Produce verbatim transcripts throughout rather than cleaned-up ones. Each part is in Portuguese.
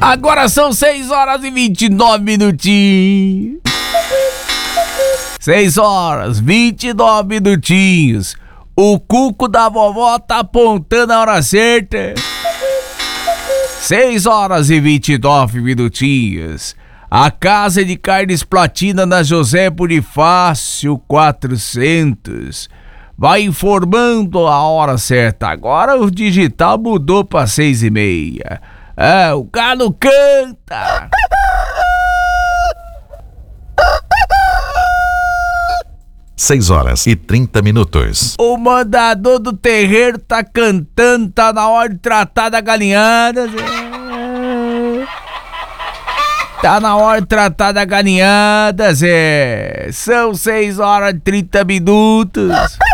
Agora são seis horas e vinte e nove minutinhos. seis horas, vinte e nove minutinhos. O cuco da vovó tá apontando a hora certa. seis horas e vinte e nove minutinhos. A Casa de Carnes Platina na José Bonifácio quatrocentos vai informando a hora certa. Agora o digital mudou para seis e meia. É, o galo canta. seis horas e trinta minutos. O mandador do terreiro tá cantando, tá na hora de tratar da galinhada. Zé. Tá na hora de tratar da galinhada, Zé. São seis horas e trinta minutos.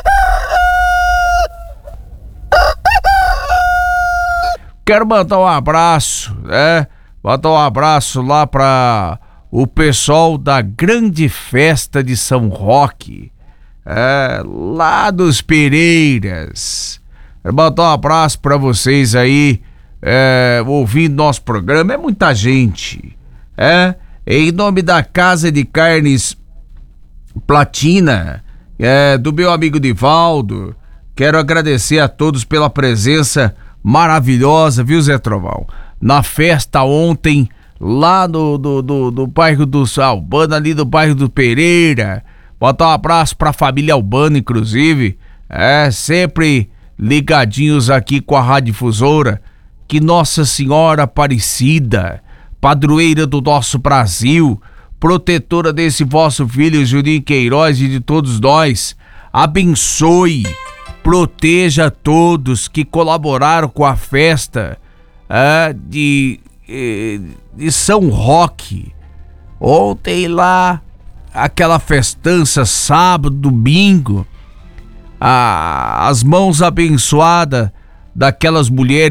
Quero mandar um abraço, né? Mandar um abraço lá pra o pessoal da grande festa de São Roque, é, lá dos Pereiras. Quero mandar um abraço pra vocês aí, é, ouvindo nosso programa. É muita gente, é? Em nome da Casa de Carnes Platina, é, do meu amigo Divaldo, quero agradecer a todos pela presença maravilhosa, viu, Zé Trovão? Na festa ontem, lá no, do, do, do bairro do Albano, ali do bairro do Pereira. Botar um abraço pra família Albano, inclusive. É, sempre ligadinhos aqui com a Radiodifusora. Que Nossa Senhora Aparecida, padroeira do nosso Brasil, protetora desse vosso filho Juninho Queiroz e de todos nós, abençoe, proteja todos que colaboraram com a festa é, de, de São Roque. Ontem lá, aquela festança, sábado, domingo, a, as mãos abençoadas daquelas mulheres